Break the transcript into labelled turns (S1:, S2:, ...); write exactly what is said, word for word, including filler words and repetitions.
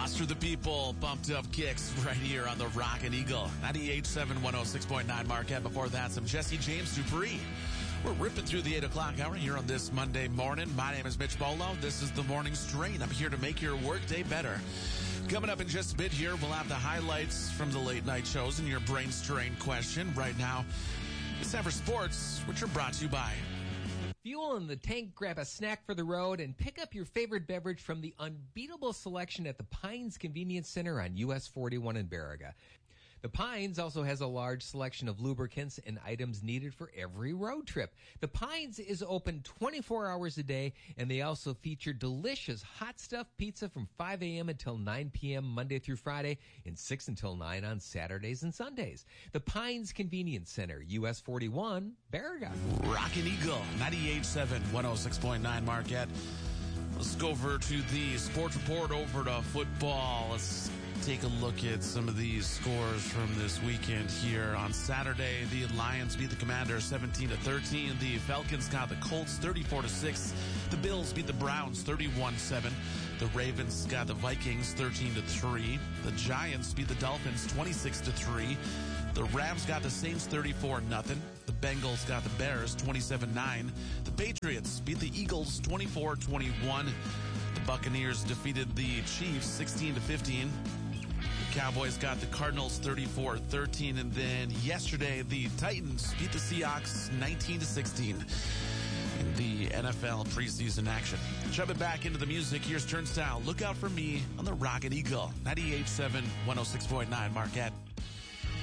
S1: Foster the people, pumped up kicks right here on the Rockin' Eagle. ninety-eight point seven, one oh six point nine Marquette. Before that, some Jesse James Dupree. We're ripping through the eight o'clock hour here on this Monday morning. My name is Mitch Bolo. This is the Morning Strain. I'm here to make your workday better. Coming up in just a bit here, we'll have the highlights from the late night shows and your brain strain question. Right now, it's time for sports, which are brought to you by
S2: Fuel in the tank, grab a snack for the road, and pick up your favorite beverage from the unbeatable selection at the Pines Convenience Center on U S forty-one in Baraga. The Pines also has a large selection of lubricants and items needed for every road trip. The Pines is open twenty-four hours a day, and they also feature delicious hot stuffed pizza from five a.m. until nine p.m. Monday through Friday and six until nine on Saturdays and Sundays. The Pines Convenience Center, U S forty-one, Baraga.
S1: Rockin' Eagle, ninety-eight point seven, one oh six point nine Marquette. Let's go over to the sports report, over to football. Let's take a look at some of these scores from this weekend here. On Saturday, the Lions beat the Commanders seventeen to thirteen. The Falcons got the Colts thirty-four to six. The Bills beat the Browns thirty-one seven. The Ravens got the Vikings thirteen to three. The Giants beat the Dolphins twenty-six to three. The Rams got the Saints thirty-four nothing. The Bengals got the Bears twenty-seven nine. The Patriots beat the Eagles twenty-four twenty-one. The Buccaneers defeated the Chiefs sixteen to fifteen. The Cowboys got the Cardinals thirty-four thirteen. And then yesterday, the Titans beat the Seahawks nineteen to sixteen in the N F L preseason action. Jumping back into the music, here's Turnstile. Look out for me on the Rockin' Eagle. ninety-eight point seven, one oh six point nine Marquette.